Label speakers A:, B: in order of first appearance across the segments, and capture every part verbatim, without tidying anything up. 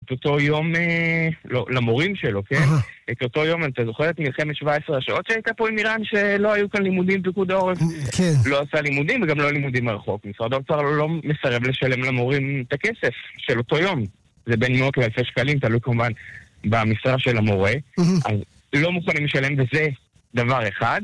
A: את אותו יום, אה, לא, למורים שלו, כן?
B: Uh-huh.
A: את אותו יום, אתה זוכר את מלחמת שבע עשרה השעות שהייתה פה עם איראן, שלא היו כאן לימודים, פיקוד העורף?
B: כן.
A: לא עשה לימודים וגם לא לימודים מרחוק. משרד האוצר לא מסרב לשלם למורים את הכסף של אותו יום. זה בין מאות לאלפי שקלים, תלוי כמובן במשרה של המורה.
B: Uh-huh.
A: אז לא מוכנים לשלם, וזה דבר אחד.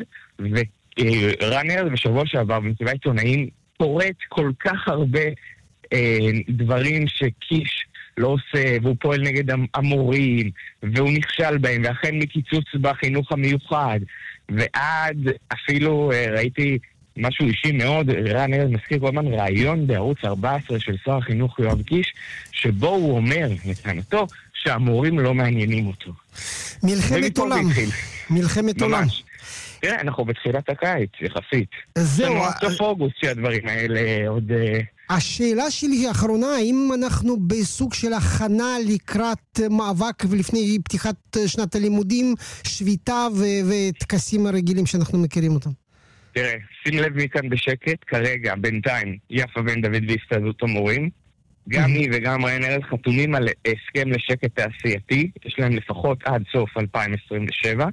A: ורן ארז בשבוע שעבר במסיבת עיתונאים פורט כל כך הרבה אה, דברים שקיש לא עושה, והוא פועל נגד המורים, והוא נכשל בהם, ואכן מקיצוץ בחינוך המיוחד, ועד אפילו אה, ראיתי משהו אישי מאוד, רן ארז מזכיר כל הזמן רעיון בערוץ ארבע עשרה של שר החינוך יואב קיש, שבו הוא אומר, לטענתו, שהמורים לא מעניינים אותו.
B: מלחמת עולם. מלחמת עולם.
A: ממש. תראה, אנחנו בתחילת הקיץ, יחסית.
B: זהו.
A: יש לנו עד סוף אוגוסט שהדברים האלה עוד...
B: השאלה שלי היא האחרונה, האם אנחנו בסוג של הכנה לקראת מאבק ולפני פתיחת שנת הלימודים, שביתה ו- וטקסים הרגילים שאנחנו מכירים אותם?
A: תראה, שים לב מכאן בשקט, כרגע, בינתיים, יפה בן דוד והסתדרות המורים, גם היא וגם רן ארז חתומים על הסכם לשקט תעשייתי, יש להם לפחות עד סוף אלפיים עשרים ושבע,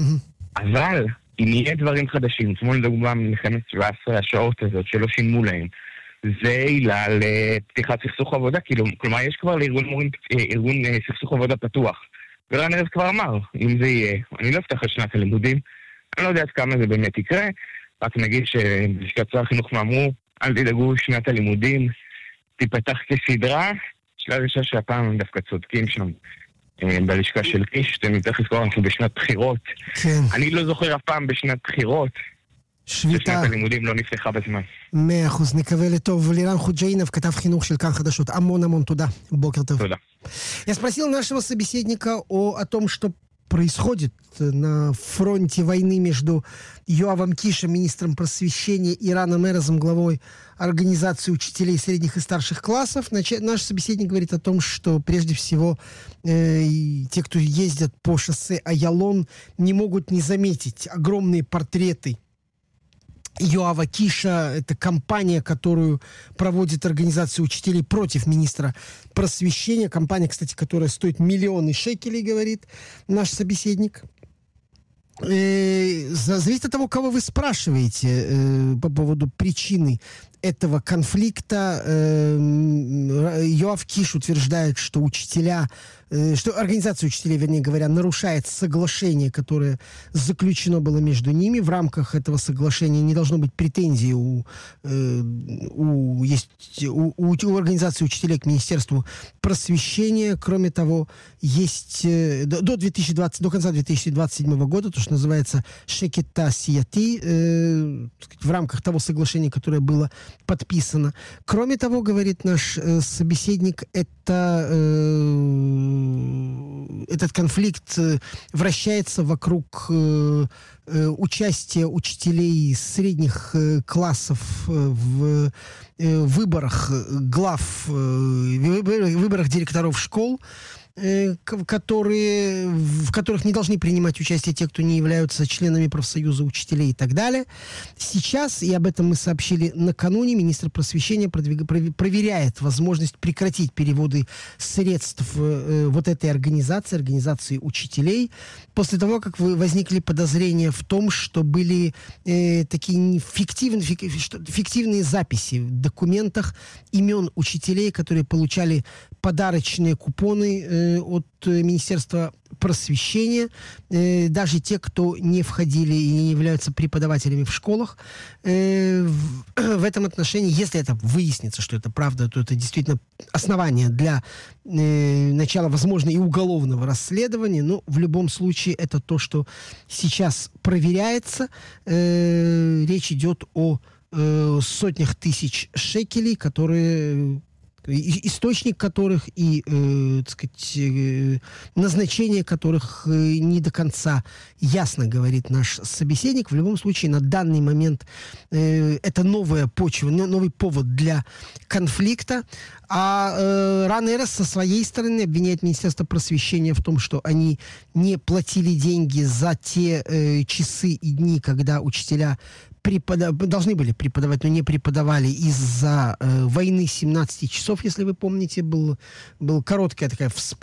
A: אבל אם יהיה דברים חדשים, כמו לדוגמה מלחמת שבע עשרה השעות הזאת שלא שילמו להם, זה עילה לפתיחת סכסוך עבודה, כאילו, כלומר יש כבר לארגון מורים, ארגון סכסוך עבודה פתוח. ורן ארז כבר אמר, אם זה יהיה, אני לא אפתח את שנת הלימודים, אני לא יודע עד כמה זה באמת יקרה, רק נגיד שבלשכת שר החינוך מאמרו, אל תדאגו, שנת הלימודים תיפתח כסדרה, שלב ראשון שהפעם הם דווקא צודקים שם. בלשכה של קיש, אתם יותר לזכור, אנחנו בשנת בחירות.
B: כן.
A: אני לא זוכר אף פעם בשנת בחירות,
B: שביתה.
A: ששנת הלימודים לא נפתחה בזמן.
B: מאה אחוז, נקווה לטוב. לירן חוג'יינов, כתב חינוך של כאן חדשות. המון המון туда. Бокер тов.
A: תודה.
B: Я спросил нашего собеседника о, о том, что происходит на фронте войны между Йоавом Кишем, министром просвещения, и Раном Эрозом, главой организации учителей средних и старших классов. Нач- наш собеседник говорит о том, что прежде всего э, те, кто ездят по шоссе Аялон, не могут не заметить огромные портреты Йоава Киша. Это кампания, которую проводит организация учителей против министра просвещения. Кампания, кстати, которая стоит миллионы шекелей, говорит наш собеседник. Э, зависит от того, кого вы спрашиваете э, по поводу причины этого конфликта. Э, Йоав Киш утверждает, что учителя, э, что организация учителей, вернее говоря, нарушает соглашение, которое заключено было между ними. В рамках этого соглашения не должно быть претензий у, э, у, есть, у, у, у организации учителей к Министерству просвещения. Кроме того, есть э, до, до, две тысячи двадцатого, до конца две тысячи двадцать седьмого года, то, что называется шекет тасияти, э, в рамках того соглашения, которое было подписано. Кроме того, говорит наш э, собеседник, это, э, этот конфликт э, вращается вокруг э, э, участия учителей средних э, классов э, в э, выборах глав, э, выборах директоров школ, которые, в которых не должны принимать участие те, кто не являются членами профсоюза учителей и так далее. Сейчас, и об этом мы сообщили накануне, министр просвещения продвиг... проверяет возможность прекратить переводы средств э, вот этой организации, организации учителей, после того, как возникли подозрения в том, что были э, такие фиктивные, фиктивные записи в документах имен учителей, которые получали подарочные купоны э, от Министерства просвещения, э, даже те, кто не входили и не являются преподавателями в школах. Э, в, в этом отношении, если это выяснится, что это правда, то это действительно основание для э, начала, возможно, и уголовного расследования, но в любом случае это то, что сейчас проверяется. Э, речь идет о э, сотнях тысяч шекелей, которые... источник которых и, э, так сказать, э, назначение которых э, не до конца ясно, говорит наш собеседник. В любом случае, на данный момент э, это новая почва, новый повод для конфликта. А э, Ран Эрос со своей стороны обвиняет Министерство просвещения в том, что они не платили деньги за те э, часы и дни, когда учителя Преподав... должны были преподавать, но не преподавали из-за э, войны семнадцати часов, если вы помните, был, был короткая такая вспышка